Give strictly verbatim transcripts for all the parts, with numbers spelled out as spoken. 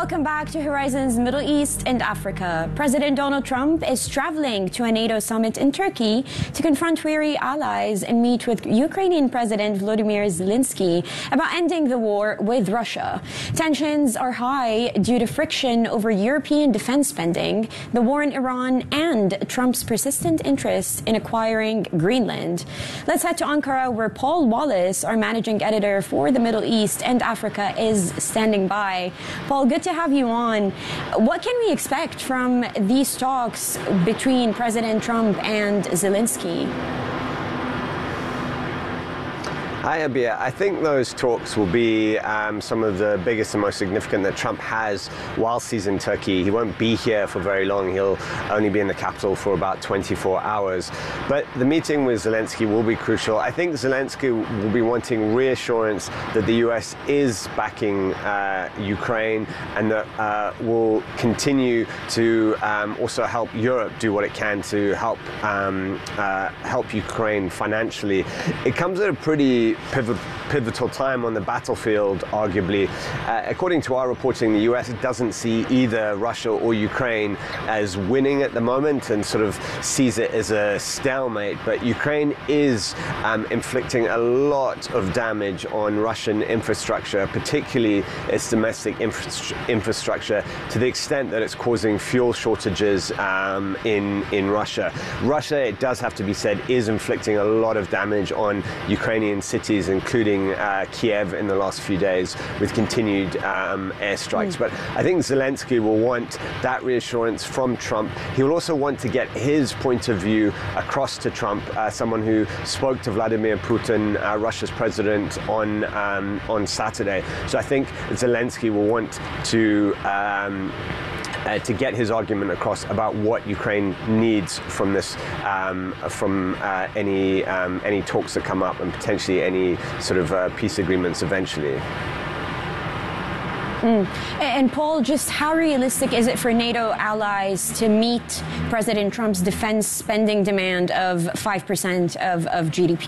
Welcome back to Horizons Middle East and Africa. President Donald Trump is traveling to a NATO summit in Turkey to confront weary allies and meet with Ukrainian President Volodymyr Zelensky about ending the war with Russia. Tensions are high due to friction over European defense spending, the war in Iran, and Trump's persistent interest in acquiring Greenland. Let's head to Ankara, where Paul Wallace, our managing editor for the Middle East and Africa, is standing by. Paul, good to have you on. What can we expect from these talks between President Trump and Zelensky? Hi, Abia. I think those talks will be um, some of the biggest and most significant that Trump has whilst he's in Turkey. He won't be here for very long. He'll only be in the capital for about twenty-four hours. But the meeting with Zelensky will be crucial. I think Zelensky will be wanting reassurance that the U S is backing uh, Ukraine and that uh, will continue to um, also help Europe do what it can to help um, uh, help Ukraine financially. It comes at a pretty pivotal time on the battlefield, arguably. Uh, according to our reporting, the U S doesn't see either Russia or Ukraine as winning at the moment and sort of sees it as a stalemate. But Ukraine is um, inflicting a lot of damage on Russian infrastructure, particularly its domestic infra infrastructure, to the extent that it's causing fuel shortages um, in, in Russia. Russia, it does have to be said, is inflicting a lot of damage on Ukrainian cities, including uh, Kiev in the last few days, with continued um, airstrikes. Mm. But I think Zelensky will want that reassurance from Trump. He will also want to get his point of view across to Trump, uh, someone who spoke to Vladimir Putin, uh, Russia's president, on um, on Saturday. So I think Zelensky will want to um, Uh, to get his argument across about what Ukraine needs from this, um, from uh, any um, any talks that come up, and potentially any sort of uh, peace agreements eventually. Mm. And Paul, just how realistic is it for NATO allies to meet President Trump's defense spending demand of five percent of, of G D P?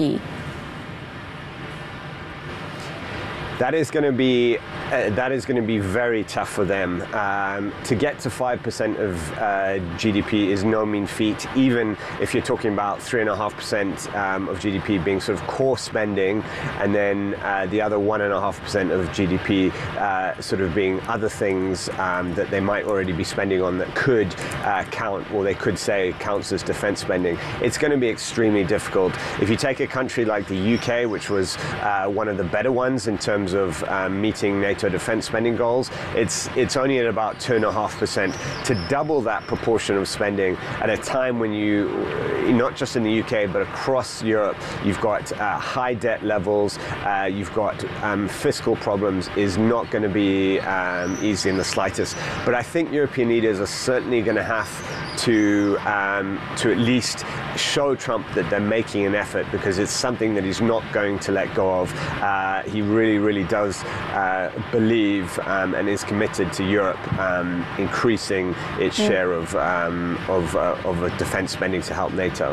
That is going to be uh, that is going to be very tough for them. Um, to get to five percent of uh, G D P is no mean feat, even if you're talking about three and a half percent of G D P being sort of core spending, and then uh, the other one and a half percent of G D P uh, sort of being other things um, that they might already be spending on that could uh, count, or they could say counts as defense spending. It's going to be extremely difficult. If you take a country like the U K, which was uh, one of the better ones in terms of um, meeting NATO defense spending goals, it's it's only at about two and a half percent. To double that proportion of spending at a time when you, not just in the U K but across Europe, you've got uh, high debt levels, uh, you've got um, fiscal problems, is not going to be um, easy in the slightest. But I think European leaders are certainly going to have to um, to at least show Trump that they're making an effort, because it's something that he's not going to let go of. Uh, he really, really does uh, believe um, and is committed to Europe um, increasing its yeah. share of um, of, uh, of defense spending to help NATO.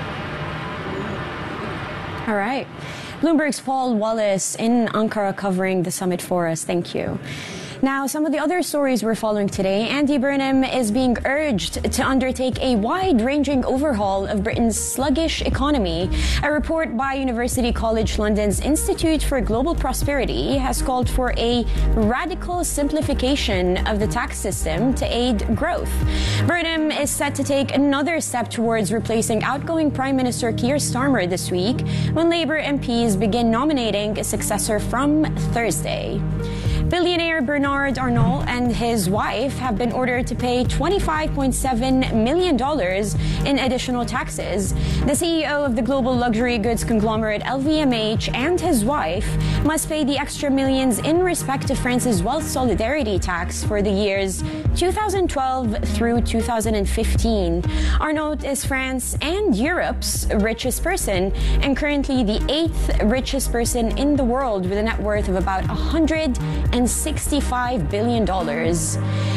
All right. Bloomberg's Paul Wallace in Ankara covering the summit for us. Thank you. Now, some of the other stories we're following today. Andy Burnham is being urged to undertake a wide-ranging overhaul of Britain's sluggish economy. A report by University College London's Institute for Global Prosperity has called for a radical simplification of the tax system to aid growth. Burnham is set to take another step towards replacing outgoing Prime Minister Keir Starmer this week, when Labour M Ps begin nominating a successor from Thursday. Billionaire Bernard Arnault and his wife have been ordered to pay twenty-five point seven million dollars in additional taxes. The C E O of the global luxury goods conglomerate L V M H and his wife must pay the extra millions in respect to France's wealth solidarity tax for the years two thousand twelve through two thousand fifteen. Arnault is France and Europe's richest person, and currently the eighth richest person in the world, with a net worth of about one hundred sixty-five billion dollars. At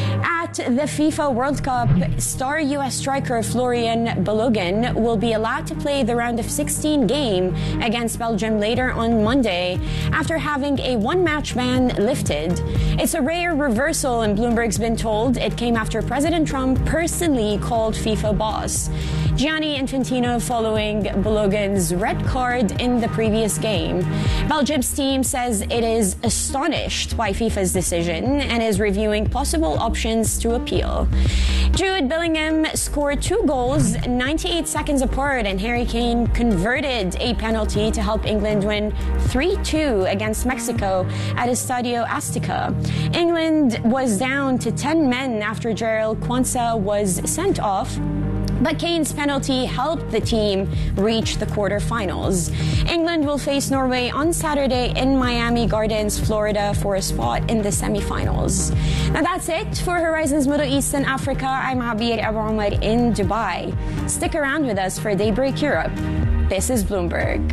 At the FIFA World Cup, star U S striker Florian Balogun will be allowed to play the round of sixteen game against Belgium later on Monday after having a one-match ban lifted. It's a rare reversal, and Bloomberg's been told it came after President Trump personally called FIFA boss Gianni Infantino following Balogun's red card in the previous game. Belgium's team says it is astonished by FIFA's decision and is reviewing possible options to appeal. Jude Bellingham scored two goals ninety-eight seconds apart, and Harry Kane converted a penalty to help England win three two against Mexico at Estadio Azteca. England was down to ten men after Jarell Quansah was sent off, but Kane's penalty helped the team reach the quarterfinals. England will face Norway on Saturday in Miami Gardens, Florida, for a spot in the semifinals. Now that's it for Horizons Middle East and Africa. I'm Abir Abu Omar in Dubai. Stick around with us for Daybreak Europe. This is Bloomberg.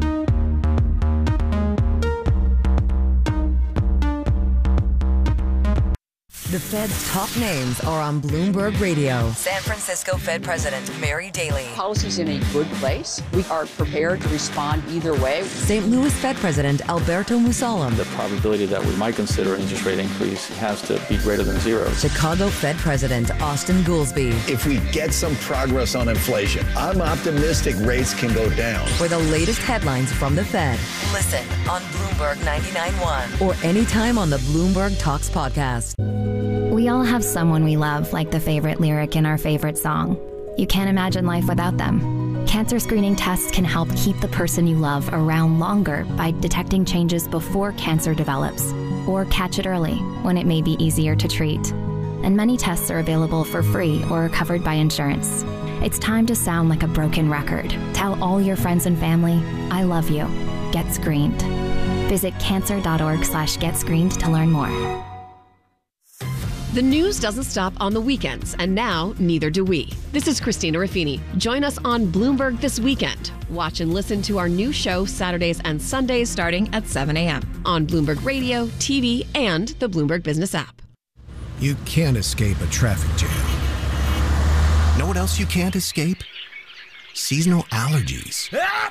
The Fed's top names are on Bloomberg Radio. San Francisco Fed President Mary Daly. Policy's in a good place. We are prepared to respond either way. Saint Louis Fed President Alberto Musalem. The probability that we might consider an interest rate increase has to be greater than zero. Chicago Fed President Austin Goolsbee. If we get some progress on inflation, I'm optimistic rates can go down. For the latest headlines from the Fed. Listen on Bloomberg ninety-nine point one. Or anytime on the Bloomberg Talks podcast. We all have someone we love, like the favorite lyric in our favorite song. You can't imagine life without them. Cancer screening tests can help keep the person you love around longer by detecting changes before cancer develops, or catch it early when it may be easier to treat. And many tests are available for free or are covered by insurance. It's time to sound like a broken record. Tell all your friends and family, I love you. Get screened. Visit cancer.org slash get screened to learn more. The news doesn't stop on the weekends, and now neither do we. This is Christina Ruffini. Join us on Bloomberg this weekend. Watch and listen to our new show Saturdays and Sundays starting at seven a.m. on Bloomberg Radio, T V, and the Bloomberg Business app. You can't escape a traffic jam. Know what else you can't escape? Seasonal allergies.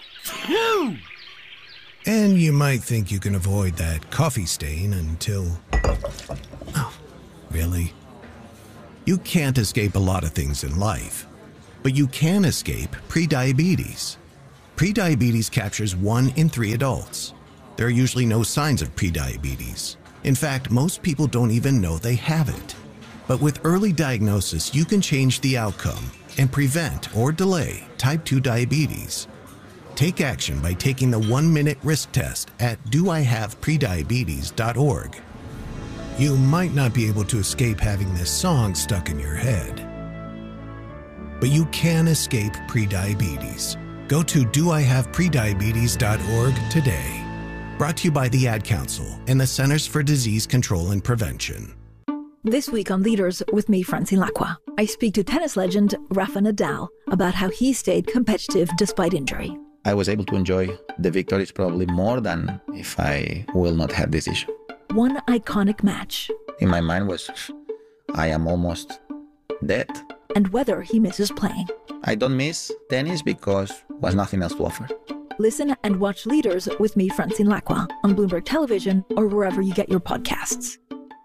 And you might think you can avoid that coffee stain until... Oh. Really? You can't escape a lot of things in life, but you can escape prediabetes. Prediabetes captures one in three adults. There are usually no signs of prediabetes. In fact, most people don't even know they have it. But with early diagnosis, you can change the outcome and prevent or delay type two diabetes. Take action by taking the one-minute risk test at do I have prediabetes dot org. You might not be able to escape having this song stuck in your head, but you can escape prediabetes. Go to do I have prediabetes dot org today. Brought to you by the Ad Council and the Centers for Disease Control and Prevention. This week on Leaders with me, Francine Lacqua, I speak to tennis legend Rafa Nadal about how he stayed competitive despite injury. I was able to enjoy the victories probably more than if I will not have this issue. One iconic match. In my mind was, I am almost dead. And whether he misses playing. I don't miss tennis because was nothing else to offer. Listen and watch Leaders with me, Francine Lacqua, on Bloomberg Television or wherever you get your podcasts.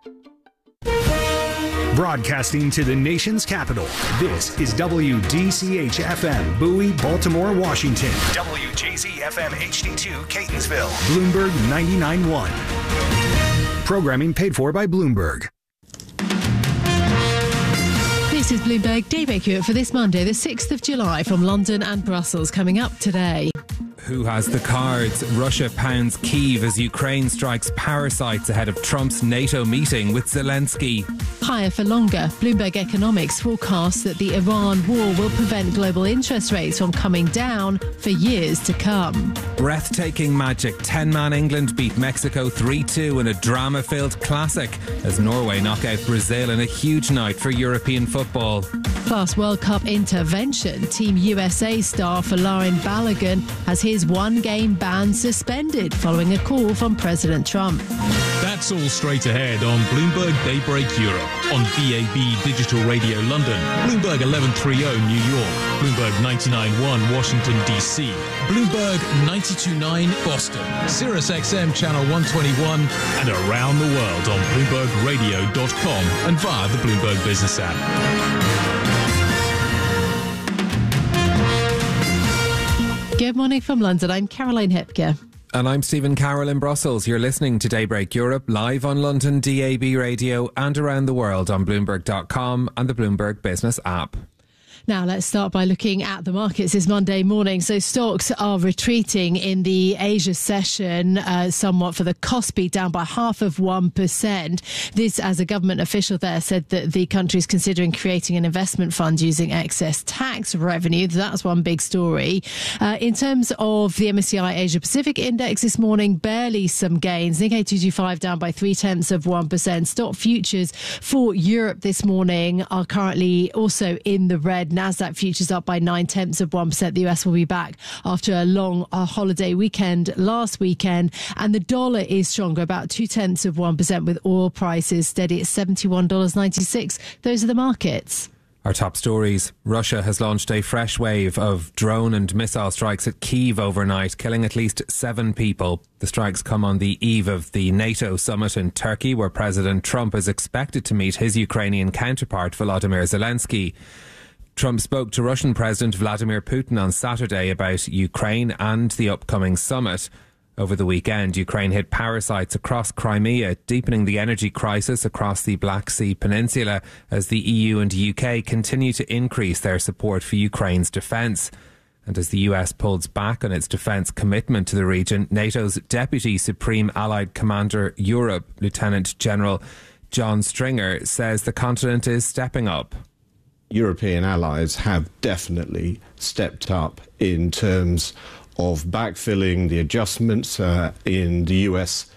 Broadcasting to the nation's capital, this is W D C H F M, Bowie, Baltimore, Washington. W J Z F M H D two, Catonsville. Bloomberg ninety-nine point one. Programming paid for by Bloomberg. This is Bloomberg Daybreak Europe for this Monday, the sixth of July, from London and Brussels. Coming up today. Who has the cards? Russia pounds Kyiv as Ukraine strikes power sites ahead of Trump's NATO meeting with Zelensky. Higher for longer. Bloomberg Economics forecasts that the Iran war will prevent global interest rates from coming down for years to come. Breathtaking magic. ten-man England beat Mexico three two in a drama-filled classic as Norway knock out Brazil in a huge night for European football. Plus World Cup intervention. Team U S A star Folarin Balogun has his one-game ban suspended following a call from President Trump. That That's all straight ahead on Bloomberg Daybreak Europe, on B A B Digital Radio London, Bloomberg eleven thirty New York, Bloomberg ninety-nine point one Washington D C, Bloomberg ninety-two point nine Boston, Sirius X M Channel one twenty-one, and around the world on Bloomberg Radio dot com and via the Bloomberg Business app. Good morning from London. I'm Caroline Hipker. And I'm Stephen Carroll in Brussels. You're listening to Daybreak Europe live on London D A B Radio and around the world on Bloomberg dot com and the Bloomberg Business app. Now, let's start by looking at the markets this Monday morning. So stocks are retreating in the Asia session uh, somewhat, for the Kospi down by half of one percent. This, as a government official there said that the country is considering creating an investment fund using excess tax revenue. That's one big story. Uh, in terms of the M S C I Asia Pacific Index this morning, barely some gains. Nikkei two twenty-five down by three tenths of one percent. Stock futures for Europe this morning are currently also in the red. Nasdaq futures up by nine tenths of one percent. The U S will be back after a long uh, holiday weekend last weekend, and the dollar is stronger, about two tenths of one percent, with oil prices steady at seventy-one dollars ninety-six. Those are the markets. Our top stories. Russia has launched a fresh wave of drone and missile strikes at Kyiv overnight, killing at least seven people. The strikes come on the eve of the NATO summit in Turkey, where President Trump is expected to meet his Ukrainian counterpart Volodymyr Zelensky. Trump spoke to Russian President Vladimir Putin on Saturday about Ukraine and the upcoming summit. Over the weekend, Ukraine hit power sites across Crimea, deepening the energy crisis across the Black Sea Peninsula as the E U and U K continue to increase their support for Ukraine's defence. And as the U S pulls back on its defence commitment to the region, NATO's Deputy Supreme Allied Commander Europe, Lieutenant General John Stringer, says the continent is stepping up. European allies have definitely stepped up in terms of backfilling the adjustments uh, in the U S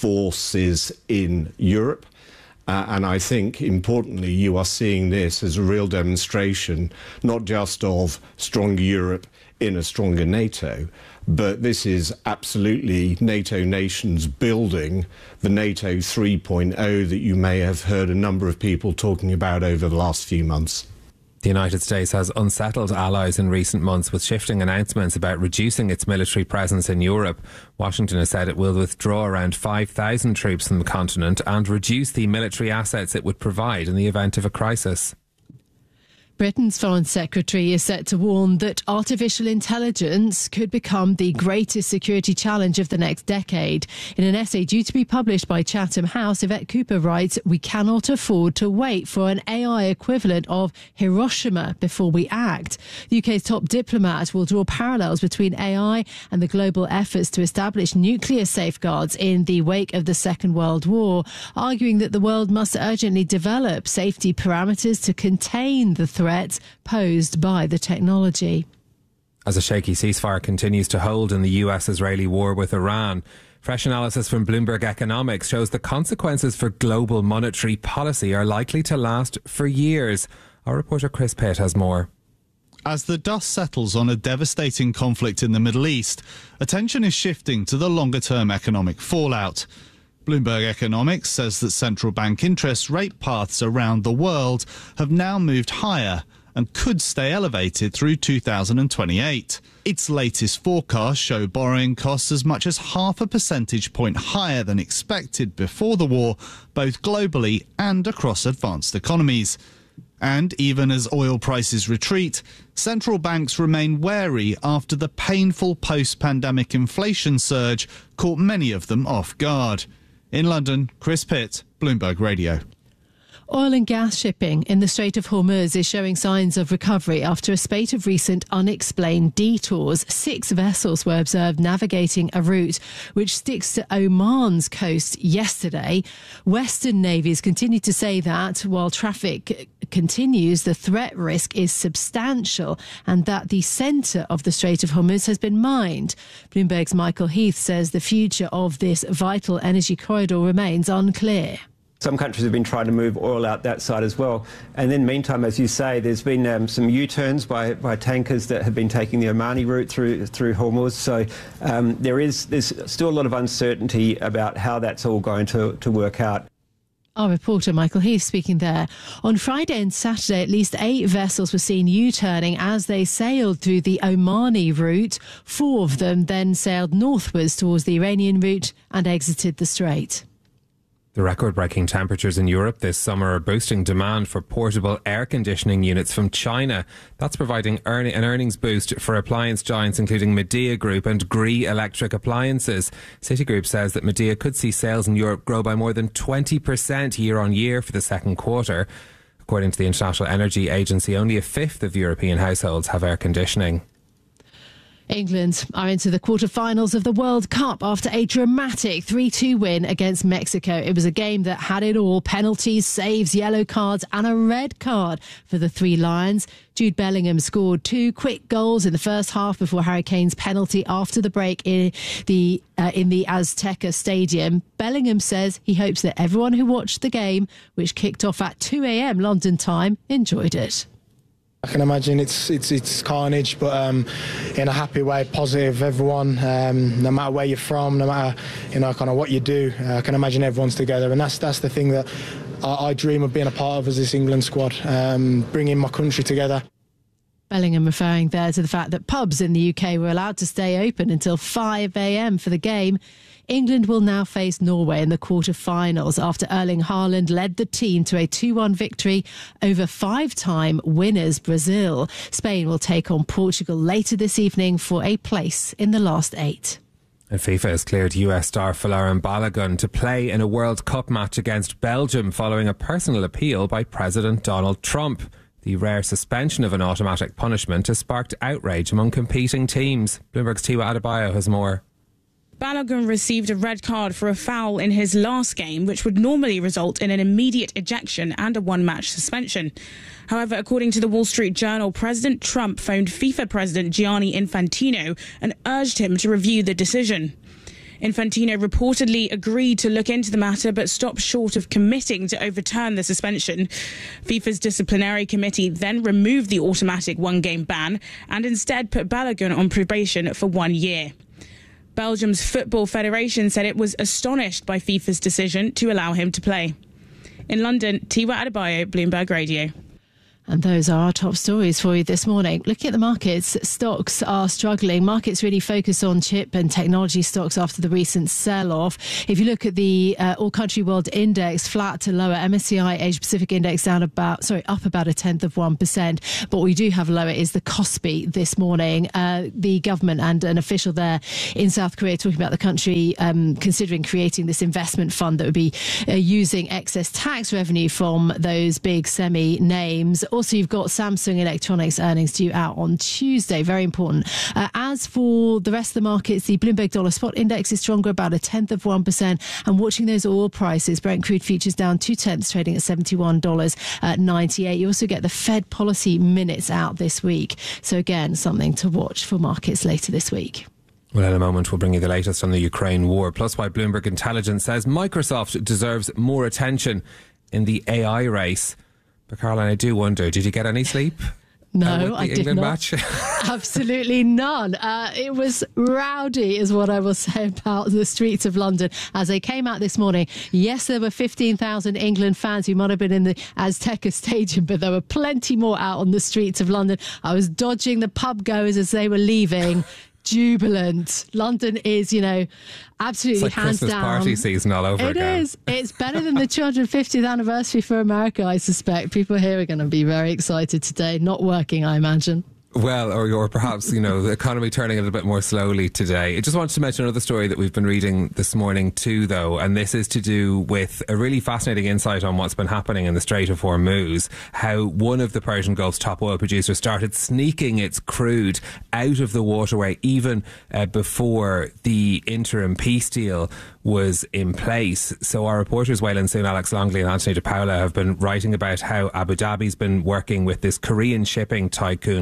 forces in Europe. Uh, and I think, importantly, you are seeing this as a real demonstration, not just of stronger Europe in a stronger NATO, but this is absolutely NATO nations building the NATO three point oh that you may have heard a number of people talking about over the last few months. The United States has unsettled allies in recent months with shifting announcements about reducing its military presence in Europe. Washington has said it will withdraw around five thousand troops from the continent and reduce the military assets it would provide in the event of a crisis. Britain's Foreign Secretary is set to warn that artificial intelligence could become the greatest security challenge of the next decade. In an essay due to be published by Chatham House, Yvette Cooper writes, "We cannot afford to wait for an A I equivalent of Hiroshima before we act." The U K's top diplomat will draw parallels between A I and the global efforts to establish nuclear safeguards in the wake of the Second World War, arguing that the world must urgently develop safety parameters to contain the threat threats posed by the technology. As a shaky ceasefire continues to hold in the U S-Israeli war with Iran, fresh analysis from Bloomberg Economics shows the consequences for global monetary policy are likely to last for years. Our reporter Chris Pitt has more. As the dust settles on a devastating conflict in the Middle East, attention is shifting to the longer-term economic fallout. Bloomberg Economics says that central bank interest rate paths around the world have now moved higher and could stay elevated through two thousand twenty-eight. Its latest forecasts show borrowing costs as much as half a percentage point higher than expected before the war, both globally and across advanced economies. And even as oil prices retreat, central banks remain wary after the painful post-pandemic inflation surge caught many of them off guard. In London, Chris Pitt, Bloomberg Radio. Oil and gas shipping in the Strait of Hormuz is showing signs of recovery after a spate of recent unexplained detours. Six vessels were observed navigating a route which sticks to Oman's coast yesterday. Western navies continue to say that while traffic continues, the threat risk is substantial and that the centre of the Strait of Hormuz has been mined. Bloomberg's Michael Heath says the future of this vital energy corridor remains unclear. Some countries have been trying to move oil out that side as well. And then meantime, as you say, there's been um, some U-turns by, by tankers that have been taking the Omani route through through Hormuz. So um, there is there's still a lot of uncertainty about how that's all going to, to work out. Our reporter Michael Heath speaking there. On Friday and Saturday, at least eight vessels were seen U-turning as they sailed through the Omani route. Four of them then sailed northwards towards the Iranian route and exited the strait. The record-breaking temperatures in Europe this summer are boosting demand for portable air conditioning units from China. That's providing earn- an earnings boost for appliance giants including Midea Group and Gree Electric Appliances. Citigroup says that Midea could see sales in Europe grow by more than twenty percent year on year for the second quarter. According to the International Energy Agency, only a fifth of European households have air conditioning. England are into the quarter-finals of the World Cup after a dramatic three two win against Mexico. It was a game that had it all: penalties, saves, yellow cards and a red card for the Three Lions. Jude Bellingham scored two quick goals in the first half before Harry Kane's penalty after the break in the uh, in the Azteca Stadium. Bellingham says he hopes that everyone who watched the game, which kicked off at two a.m. London time, enjoyed it. I can imagine it's it's it's carnage, but um, in a happy way, positive. Everyone, um, no matter where you're from, no matter you know kind of what you do, uh, I can imagine everyone's together, and that's that's the thing that I, I dream of being a part of as this England squad, um, bringing my country together. Bellingham referring there to the fact that pubs in the U K were allowed to stay open until five a.m. for the game. England will now face Norway in the quarter-finals after Erling Haaland led the team to a two one victory over five-time winners Brazil. Spain will take on Portugal later this evening for a place in the last eight. And FIFA has cleared U S star Folarin Balogun to play in a World Cup match against Belgium following a personal appeal by President Donald Trump. The rare suspension of an automatic punishment has sparked outrage among competing teams. Bloomberg's Tiwa Adebayo has more. Balogun received a red card for a foul in his last game, which would normally result in an immediate ejection and a one-match suspension. However, according to the Wall Street Journal, President Trump phoned FIFA President Gianni Infantino and urged him to review the decision. Infantino reportedly agreed to look into the matter but stopped short of committing to overturn the suspension. FIFA's disciplinary committee then removed the automatic one-game ban and instead put Balogun on probation for one year. Belgium's Football Federation said it was astonished by FIFA's decision to allow him to play. In London, Tiwa Adebayo, Bloomberg Radio. And those are our top stories for you this morning. Looking at the markets, stocks are struggling. Markets really focus on chip and technology stocks after the recent sell-off. If you look at the uh, all-country world index, flat to lower. M S C I Asia Pacific index down about, sorry, up about a tenth of one percent. But what we do have lower is the Kospi this morning. Uh, the government and an official there in South Korea talking about the country um, considering creating this investment fund that would be uh, using excess tax revenue from those big semi names. Also, you've got Samsung Electronics earnings due out on Tuesday. Very important. Uh, as for the rest of the markets, the Bloomberg Dollar Spot Index is stronger, about a tenth of one percent. And watching those oil prices, Brent crude futures down two tenths, trading at seventy-one dollars ninety-eight. You also get the Fed policy minutes out this week. So again, something to watch for markets later this week. Well, in a moment, we'll bring you the latest on the Ukraine war, plus why Bloomberg Intelligence says Microsoft deserves more attention in the A I race. But Caroline, I do wonder, did you get any sleep? No, uh, I did England not. Match? Absolutely none. Uh, it was rowdy, is what I will say about the streets of London as they came out this morning. Yes, there were fifteen thousand England fans who might have been in the Azteca Stadium, but there were plenty more out on the streets of London. I was dodging the pub goers as they were leaving. Jubilant. London is, you know, absolutely it's like hands Christmas down. party season all over It again. It is. It's better than the two hundred fiftieth anniversary for America, I suspect. People here are going to be very excited today. Not working, I imagine. Well, or, or perhaps, you know, the economy turning a little bit more slowly today. I just wanted to mention another story that we've been reading this morning too, though, and this is to do with a really fascinating insight on what's been happening in the Strait of Hormuz, how one of the Persian Gulf's top oil producers started sneaking its crude out of the waterway even uh, before the interim peace deal was in place. So our reporters, Waylon Soon, Alex Longley and Anthony DePaula have been writing about how Abu Dhabi's been working with this Korean shipping tycoon, Gwahyun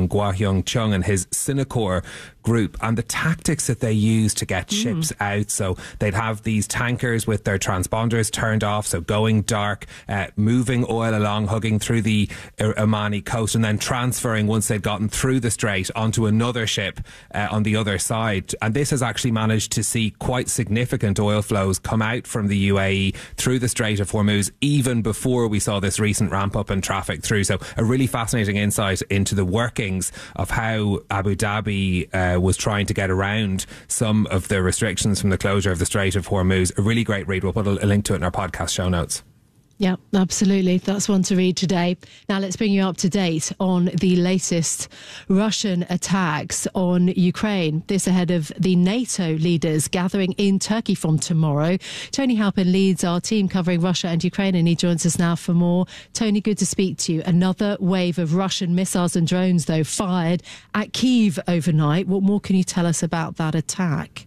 Kyung Chung and his Sinokor group, and the tactics that they use to get mm. ships out. So they'd have these tankers with their transponders turned off, so going dark, uh, moving oil along, hugging through the Omani coast, and then transferring, once they'd gotten through the strait, onto another ship uh, on the other side. And this has actually managed to see quite significant oil flows come out from the U A E through the Strait of Hormuz, even before we saw this recent ramp up in traffic through. So a really fascinating insight into the workings of how Abu Dhabi uh, was trying to get around some of the restrictions from the closure of the Strait of Hormuz. A really great read. We'll put a link to it in our podcast show notes. Yeah, absolutely. That's one to read today. Now let's bring you up to date on the latest Russian attacks on Ukraine. This ahead of the NATO leaders gathering in Turkey from tomorrow. Tony Halpin leads our team covering Russia and Ukraine, and he joins us now for more. Tony, good to speak to you. Another wave of Russian missiles and drones, though, fired at Kyiv overnight. What more can you tell us about that attack?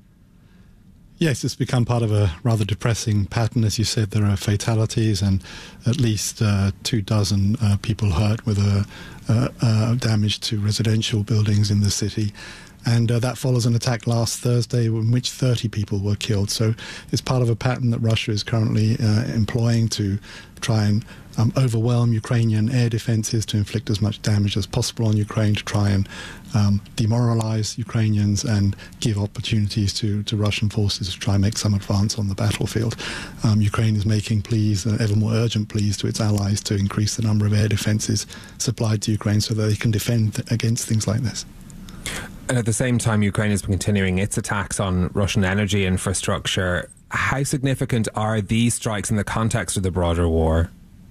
Yes, it's become part of a rather depressing pattern. As you said, there are fatalities and at least uh, two dozen uh, people hurt with a, uh, uh, damage to residential buildings in the city. And uh, that follows an attack last Thursday in which thirty people were killed. So it's part of a pattern that Russia is currently uh, employing to try and um, overwhelm Ukrainian air defences, to inflict as much damage as possible on Ukraine, to try and um, demoralise Ukrainians and give opportunities to, to Russian forces to try and make some advance on the battlefield. Um, Ukraine is making pleas, uh, ever more urgent pleas to its allies to increase the number of air defences supplied to Ukraine so that they can defend th- against things like this. And at the same time, Ukraine has been continuing its attacks on Russian energy infrastructure. How significant are these strikes in the context of the broader war?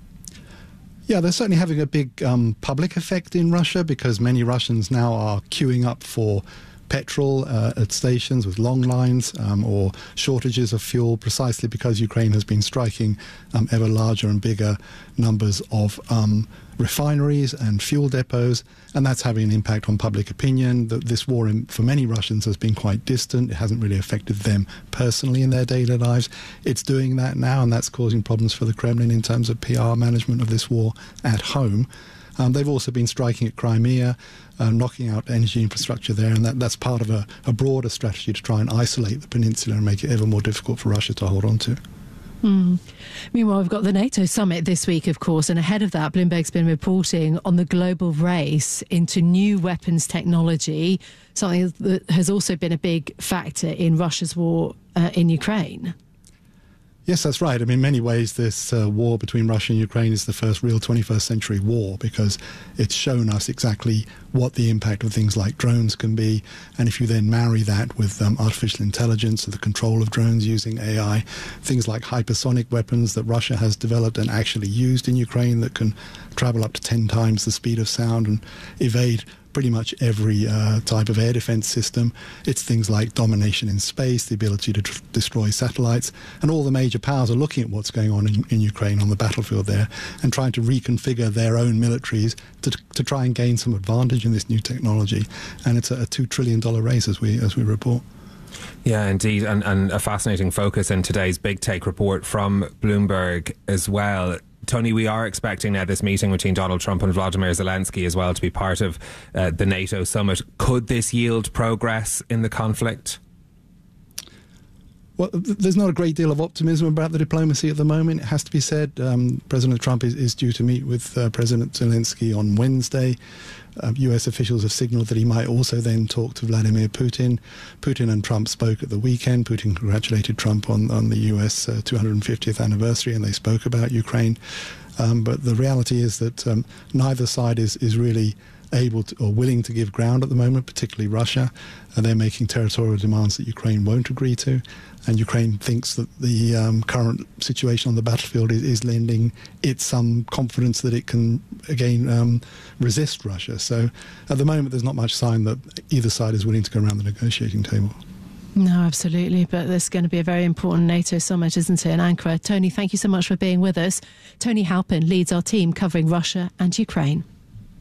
Yeah, they're certainly having a big um, public effect in Russia, because many Russians now are queuing up for petrol uh, at stations with long lines um, or shortages of fuel, precisely because Ukraine has been striking um, ever larger and bigger numbers of um, refineries and fuel depots, and that's having an impact on public opinion. The, this war in, for many Russians has been quite distant. It hasn't really affected them personally in their daily lives. It's doing that now, and that's causing problems for the Kremlin in terms of P R management of this war at home. Um, they've also been striking at Crimea, uh, knocking out energy infrastructure there, and that, that's part of a, a broader strategy to try and isolate the peninsula and make it ever more difficult for Russia to hold on to. Mm. Meanwhile, we've got the NATO summit this week, of course, and ahead of that, Bloomberg's been reporting on the global race into new weapons technology, something that has also been a big factor in Russia's war uh, in Ukraine. Yes, that's right. I mean, in many ways, this uh, war between Russia and Ukraine is the first real twenty-first century war, because it's shown us exactly what the impact of things like drones can be. And if you then marry that with um, artificial intelligence, so the control of drones using A I, things like hypersonic weapons that Russia has developed and actually used in Ukraine that can travel up to ten times the speed of sound and evade pretty much every uh, type of air defense system. It's things like domination in space, the ability to tr- destroy satellites, and all the major powers are looking at what's going on in, in Ukraine on the battlefield there and trying to reconfigure their own militaries to, to try and gain some advantage in this new technology. And it's a, a two trillion dollars race, as we, as we report. Yeah, indeed, and, and a fascinating focus in today's Big Take report from Bloomberg as well. Tony, we are expecting now this meeting between Donald Trump and Vladimir Zelensky as well to be part of uh, the NATO summit. Could this yield progress in the conflict? Well, th- there's not a great deal of optimism about the diplomacy at the moment, it has to be said. Um, President Trump is, is due to meet with uh, President Zelensky on Wednesday. Uh, U S officials have signalled that he might also then talk to Vladimir Putin. Putin and Trump spoke at the weekend. Putin congratulated Trump on, on the U S uh, two hundred fiftieth anniversary, and they spoke about Ukraine. Um, but the reality is that um, neither side is, is really able to, or willing to give ground at the moment, particularly Russia. Uh, they're making territorial demands that Ukraine won't agree to, and Ukraine thinks that the um, current situation on the battlefield is, is lending it some confidence that it can again um, resist Russia. So at the moment there's not much sign that either side is willing to go around the negotiating table. No, absolutely. But there's going to be a very important NATO summit, isn't it, in Ankara? Tony, thank you so much for being with us. Tony Halpin leads our team covering Russia and Ukraine.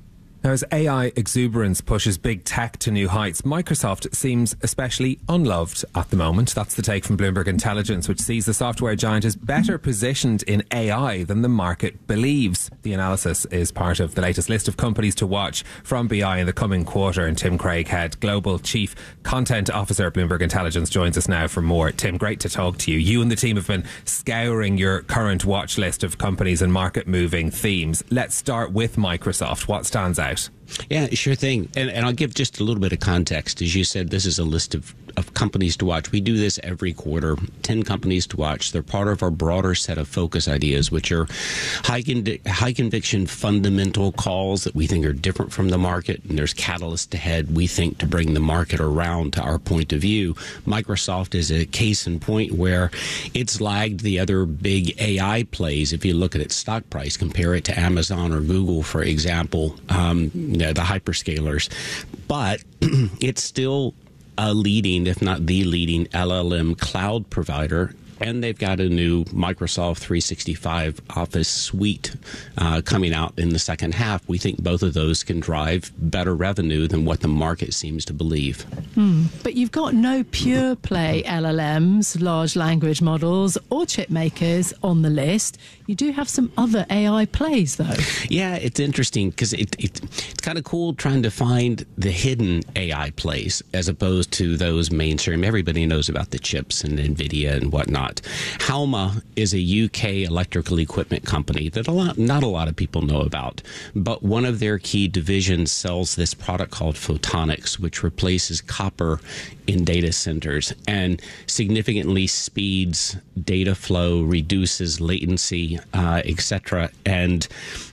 Now, as A I exuberance pushes big tech to new heights, Microsoft seems especially unloved at the moment. That's the take from Bloomberg Intelligence, which sees the software giant is better positioned in A I than the market believes. The analysis is part of the latest list of companies to watch from B I in the coming quarter. And Tim Craighead, Global Chief Content Officer at Bloomberg Intelligence, joins us now for more. Tim, great to talk to you. You and the team have been scouring your current watch list of companies and market-moving themes. Let's start with Microsoft. What stands out? Yeah, sure thing. And, and I'll give just a little bit of context. As you said, this is a list of, of companies to watch. We do this every quarter, ten companies to watch. They're part of our broader set of focus ideas, which are high, con- high conviction fundamental calls that we think are different from the market. And there's catalyst ahead, we think, to bring the market around to our point of view. Microsoft is a case in point where it's lagged the other big A I plays. If you look at its stock price, compare it to Amazon or Google, for example, um, the hyperscalers, but it's still a leading, if not the leading, L L M cloud provider. And they've got a new Microsoft three sixty-five Office suite uh, coming out in the second half. We think both of those can drive better revenue than what the market seems to believe. Hmm. But you've got no pure play L L Ms, large language models, or chip makers on the list. You do have some other A I plays, though. Yeah, it's interesting because it, it, it's kind of cool trying to find the hidden A I plays as opposed to those mainstream. Everybody knows about the chips and NVIDIA and whatnot. Halma is a U K electrical equipment company that a lot, not a lot of people know about, but one of their key divisions sells this product called photonics, which replaces copper in data centers and significantly speeds data flow, reduces latency, uh, et cetera. And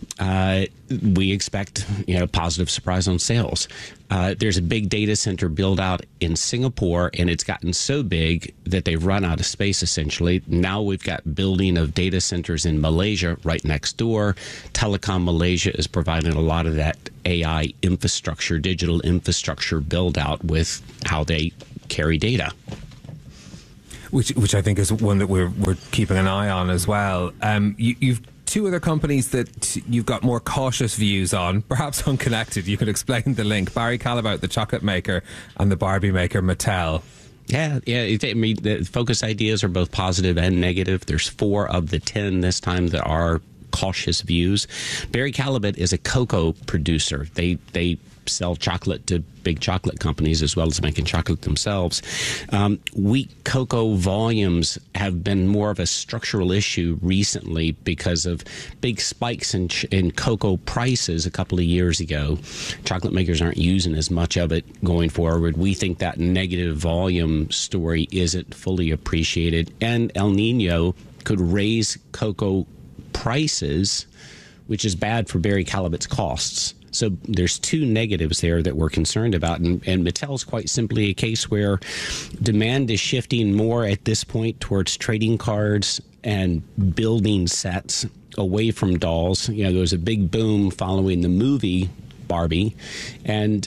uh, we expect, you know, positive surprise on sales. Uh, there's a big data center build out in Singapore, and it's gotten so big that they've run out of space, essentially. Now we've got building of data centers in Malaysia right next door. Telecom Malaysia is providing a lot of that A I infrastructure, digital infrastructure build out with how they carry data. Which, which I think is one that we're we're keeping an eye on as well. Um, you, you've two other companies that you've got more cautious views on, perhaps unconnected. You could explain the link. Barry Callebaut, the chocolate maker, and the Barbie maker, Mattel. Yeah, yeah. I mean, the focus ideas are both positive and negative. There's four of the ten this time that are cautious views. Barry Callebaut is a cocoa producer. They they sell chocolate to big chocolate companies as well as making chocolate themselves. Um, wheat cocoa volumes have been more of a structural issue recently because of big spikes in, ch- in cocoa prices a couple of years ago. Chocolate makers aren't using as much of it going forward. We think that negative volume story isn't fully appreciated, and El Nino could raise cocoa prices, which is bad for Barry Callebaut's costs. So there's two negatives there that we're concerned about. And, and Mattel's quite simply a case where demand is shifting more at this point towards trading cards and building sets away from dolls. You know, there was a big boom following the movie Barbie, and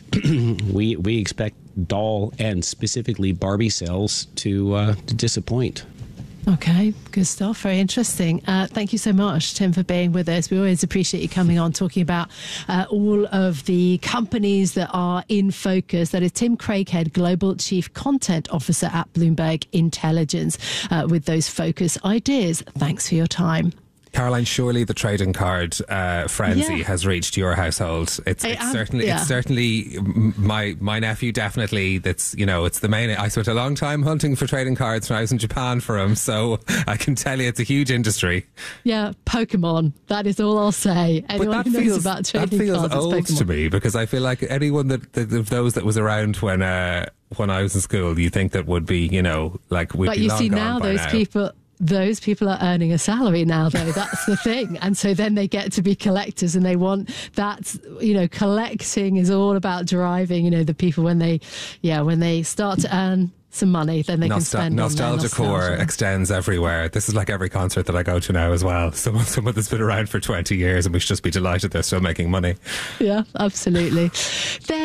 we we expect doll and specifically Barbie sales to, uh, to disappoint. Okay, good stuff. Very interesting. Uh, thank you so much, Tim, for being with us. We always appreciate you coming on, talking about uh, all of the companies that are in focus. That is Tim Craighead, Global Chief Content Officer at Bloomberg Intelligence, uh, with those focus ideas. Thanks for your time. Caroline, surely the trading card uh, frenzy Yeah. has reached your household. It's, I it's am- certainly, yeah. it's certainly my my nephew. Definitely, that's you know, it's the main. I spent a long time hunting for trading cards when I was in Japan for him, so I can tell you it's a huge industry. Yeah, Pokemon. That is all I'll say. Anyone but that who knows feels about that trading feels cards, old it's Pokemon. to me because I feel like anyone that, that of those that was around when uh, when I was in school, you think that would be you know like we'd But be you long see gone now, by those now. people. Those people are earning a salary now, though. That's the thing. And so then they get to be collectors and they want that, you know, collecting is all about driving, you know, the people when they, yeah, when they start to earn some money, then they Nostal- can spend nostalgia on their core nostalgia. extends everywhere. This is like every concert that I go to now as well. Someone, someone that's been around for twenty years and we should just be delighted they're still making money. Yeah, absolutely. There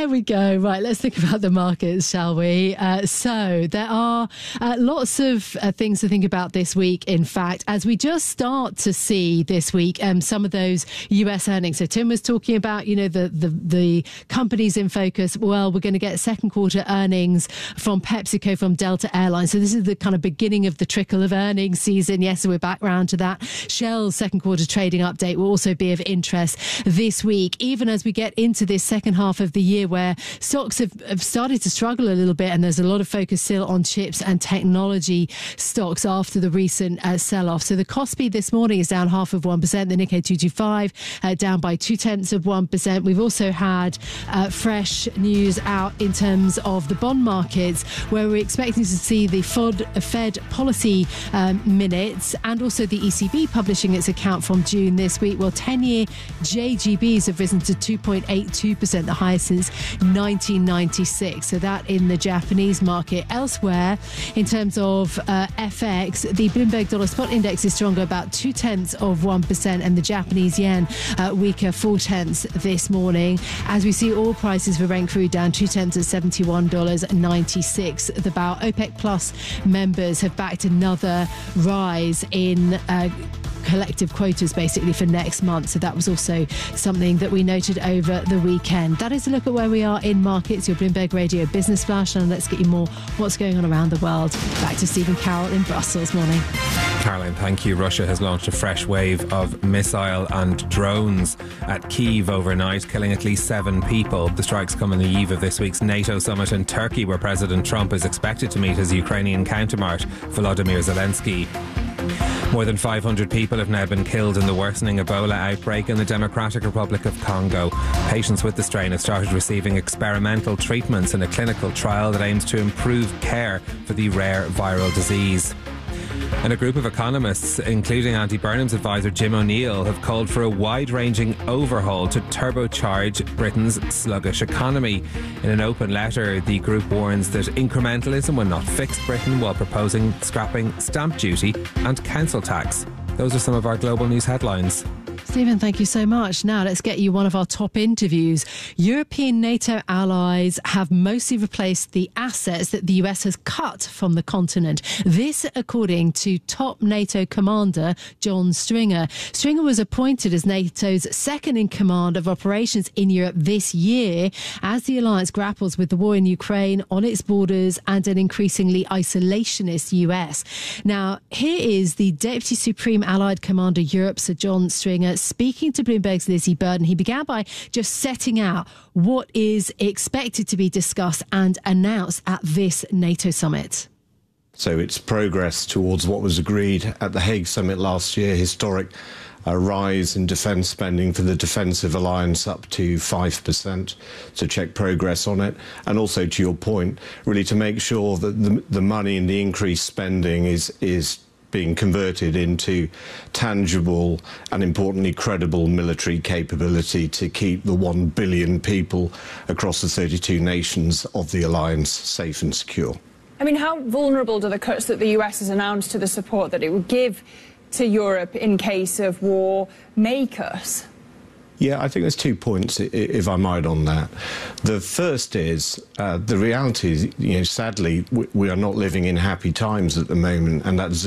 we go. Right, let's think about the markets, shall we? Uh, so there are uh, lots of uh, things to think about this week, in fact, as we just start to see this week um, some of those U S earnings. So Tim was talking about, you know, the, the, the companies in focus. Well, we're going to get second quarter earnings from PepsiCo, from Delta Airlines. So this is the kind of beginning of the trickle of earnings season. Yes, so we're back round to that. Shell's second quarter trading update will also be of interest this week, even as we get into this second half of the year where stocks have, have started to struggle a little bit, and there's a lot of focus still on chips and technology stocks after the recent uh, sell-off. So the Kospi this morning is down half of one percent. The Nikkei two twenty-five uh, down by two tenths of one percent. We've also had uh, fresh news out in terms of the bond markets, where we're expecting to see the Fed, Fed policy um, minutes and also the E C B publishing its account from June this week. Well, ten-year J G Bs have risen to two point eight two percent, the highest since nineteen ninety-six. So that in the Japanese market. Elsewhere, in terms of uh, F X, the Bloomberg Dollar Spot Index is stronger, about two tenths of one percent, and the Japanese yen uh, weaker, four tenths this morning. As we see oil prices for Brent crude down two tenths at seventy-one dollars and ninety-six cents the barrel. OPEC Plus members have backed another rise in uh, collective quotas basically for next month. So that was also something that we noted over the weekend. That is a look at where we are in markets. Your Bloomberg Radio Business Flash, and let's get you more what's going on around the world. Back to Stephen Carroll in Brussels. Morning. Caroline, thank you. Russia has launched a fresh wave of missile and drones at Kyiv overnight, killing at least seven people. The strikes come on the eve of this week's NATO summit in Turkey, where President Trump is expected to meet his Ukrainian counterpart, Volodymyr Zelensky. More than five hundred people have now been killed in the worsening Ebola outbreak in the Democratic Republic of Congo. Patients with the strain have started receiving experimental treatments in a clinical trial that aims to improve care for the rare viral disease. And a group of economists, including Andy-Burnham's advisor Jim O'Neill, have called for a wide-ranging overhaul to turbocharge Britain's sluggish economy. In an open letter, the group warns that incrementalism will not fix Britain, while proposing scrapping stamp duty and council tax. Those are some of our global news headlines. Stephen, thank you so much. Now let's get you one of our top interviews. European NATO allies have mostly replaced the assets that the U S has cut from the continent. This, according to top NATO commander John Stringer. Stringer was appointed as NATO's second in command of operations in Europe this year, as the alliance grapples with the war in Ukraine, on its borders, and an increasingly isolationist U S. Now, here is the Deputy Supreme Allied Commander Europe, Sir John Stringer, speaking to Bloomberg's Lizzie Burden. He began by just setting out what is expected to be discussed and announced at this NATO summit. So it's progress towards what was agreed at the Hague summit last year, historic a rise in defence spending for the defensive alliance up to five percent, to check progress on it. And also, to your point, really to make sure that the, the money and the increased spending is is being converted into tangible and, importantly, credible military capability to keep the one billion people across the thirty-two nations of the alliance safe and secure. I mean, how vulnerable do the cuts that the U S has announced to the support that it would give to Europe in case of war make us? Yeah, I think there's two points, if I might, on that. The first is uh, the reality is, you know, sadly, we, we are not living in happy times at the moment, and that's